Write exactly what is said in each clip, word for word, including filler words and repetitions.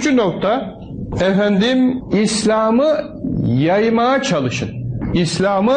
Üçüncü nokta, efendim İslam'ı yaymaya çalışın. İslam'ı,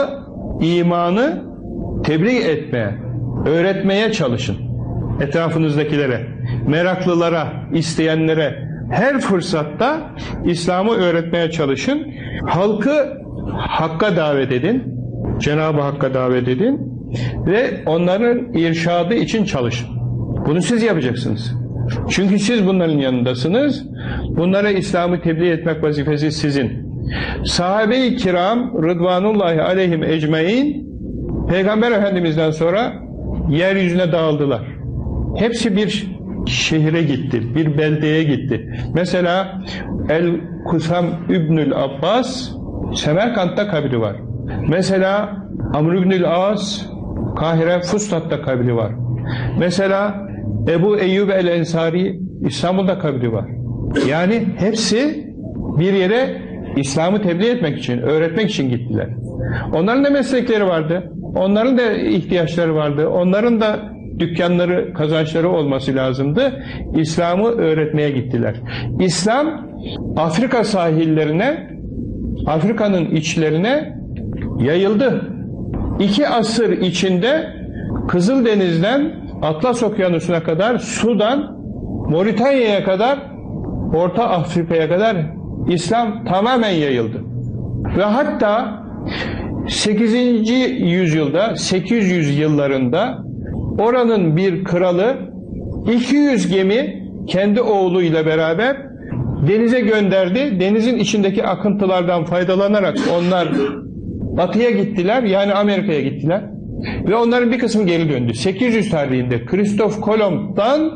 imanı tebliğ etmeye, öğretmeye çalışın. Etrafınızdakilere, meraklılara, isteyenlere her fırsatta İslam'ı öğretmeye çalışın. Halkı Hakk'a davet edin. Cenab-ı Hakk'a davet edin ve onların irşadı için çalışın. Bunu siz yapacaksınız. Çünkü siz bunların yanındasınız. Bunlara İslam'ı tebliğ etmek vazifesi sizin. Sahabe-i kiram Rıdvanullahi aleyhim ecmaîn Peygamber Efendimiz'den sonra yeryüzüne dağıldılar. Hepsi bir şehire gitti, bir beldeye gitti. Mesela El-Kusam İbnül Abbas Semerkant'ta kabri var. Mesela Amr İbnül As Kahire Fustat'ta kabri var. Mesela Ebu Eyyub el-Ensari İstanbul'da kabri var. Yani hepsi bir yere İslam'ı tebliğ etmek için, öğretmek için gittiler. Onların da meslekleri vardı. Onların da ihtiyaçları vardı. Onların da dükkanları, kazançları olması lazımdı. İslam'ı öğretmeye gittiler. İslam Afrika sahillerine, Afrika'nın içlerine yayıldı. İki asır içinde Kızıldeniz'den Atlas Okyanusu'na kadar, Sudan, Moritanya'ya kadar, Orta Afrika'ya kadar İslam tamamen yayıldı. Ve hatta sekizinci yüzyılda, sekiz yüz yıllarında oranın bir kralı iki yüz gemi kendi oğluyla beraber denize gönderdi. Denizin içindeki akıntılardan faydalanarak onlar batıya gittiler, yani Amerika'ya gittiler. Ve onların bir kısmı geri döndü. sekiz yüz tarihinde Kristof Kolomb'dan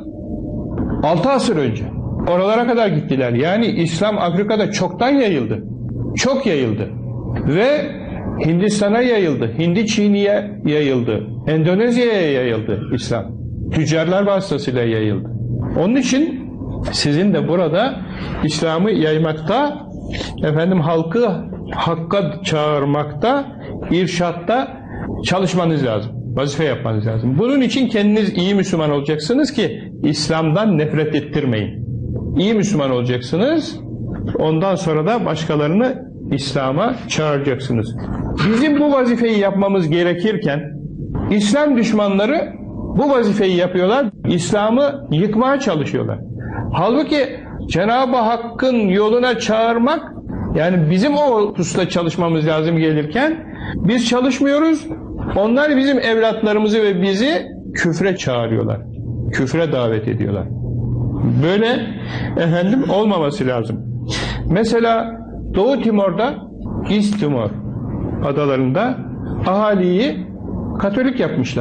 altı asır önce oralara kadar gittiler. Yani İslam Afrika'da çoktan yayıldı. Çok yayıldı. Ve Hindistan'a yayıldı. Hindi Çin'e yayıldı. Endonezya'ya yayıldı İslam. Tüccarlar vasıtasıyla yayıldı. Onun için sizin de burada İslam'ı yaymakta, efendim halkı Hakk'a çağırmakta, irşatta çalışmanız lazım. Vazife yapmanız lazım. Bunun için kendiniz iyi Müslüman olacaksınız ki İslam'dan nefret ettirmeyin. İyi Müslüman olacaksınız. Ondan sonra da başkalarını İslam'a çağıracaksınız. Bizim bu vazifeyi yapmamız gerekirken İslam düşmanları bu vazifeyi yapıyorlar. İslam'ı yıkmaya çalışıyorlar. Halbuki Cenab-ı Hakk'ın yoluna çağırmak, yani bizim o hususta çalışmamız lazım gelirken biz çalışmıyoruz. Onlar bizim evlatlarımızı ve bizi küfre çağırıyorlar. Küfre davet ediyorlar. Böyle efendim olmaması lazım. Mesela Doğu Timor'da, East Timor adalarında ahaliyi Katolik yapmışlar.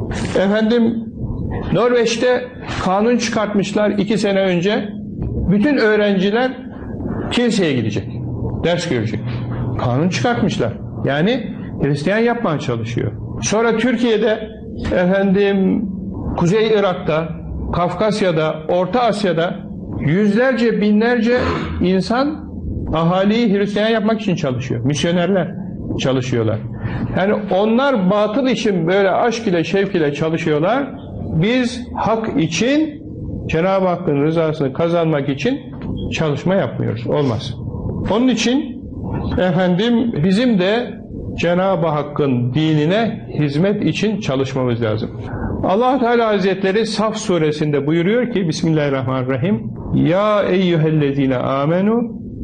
Efendim Norveç'te kanun çıkartmışlar iki sene önce. Bütün öğrenciler kiliseye gidecek, ders görecek. Kanun çıkartmışlar. Yani Hristiyan yapmaya çalışıyor. Sonra Türkiye'de, efendim Kuzey Irak'ta, Kafkasya'da, Orta Asya'da yüzlerce, binlerce insan ahaliyi Hristiyan yapmak için çalışıyor. Misyonerler çalışıyorlar. Yani onlar batıl için böyle aşk ile, şevk ile çalışıyorlar. Biz hak için, Cenab-ı Hakk'ın rızasını kazanmak için çalışma yapmıyoruz. Olmaz. Onun için efendim bizim de Cenab-ı Hakk'ın dinine hizmet için çalışmamız lazım. Allah Teala Hazretleri Saf suresinde buyuruyor ki Bismillahirrahmanirrahim. Ya eyyühellezine amenu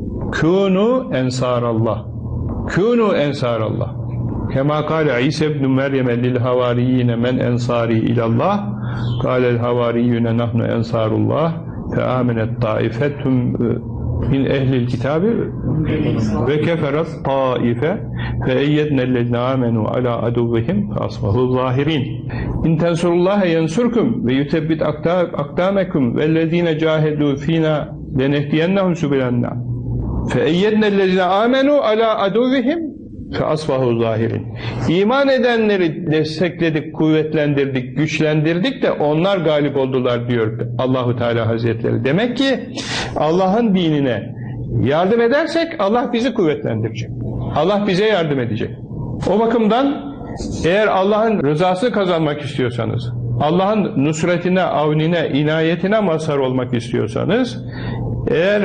kûnû ensarallah. Kûnû ensarallah. Kema kâle İsa ibn Meryem lil havariyyine men ensari ilallah. Kâlel havariyyüne nahnu ensarullah. Fe âmenet taifetum min ehlil kitabı ve keferat taife fe eyyednellezine amenu ala aduvvihim asfahu zahirin. İn tensurullaha yensurkum ve yutebbit akdamekum vellezine cahedu fina lenehdiyennehum sübilenna fe eyyednellezine amenu ala aduvvihim fe asfahu zahirin. İman edenleri destekledik, kuvvetlendirdik, güçlendirdik de onlar galip oldular diyor Allahu Teala Hazretleri. Demek ki Allah'ın dinine yardım edersek Allah bizi kuvvetlendirecek. Allah bize yardım edecek. O bakımdan eğer Allah'ın rızasını kazanmak istiyorsanız, Allah'ın nusretine, avnine, inayetine mazhar olmak istiyorsanız, eğer